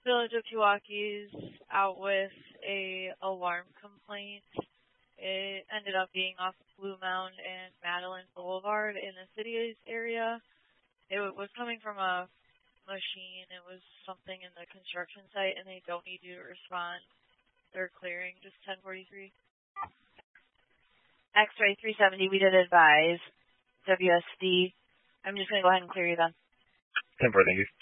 Village of Pewaukee is out with a alarm complaint. It ended up being off Blue Mound and Madeline Boulevard in the city's area. It was coming from a machine. It was something in the construction site, and they don't need you to respond. They're clearing, just 1043. X-ray 370, we did advise. WSD. I'm just going to go ahead and clear you then. 10-4, thank you.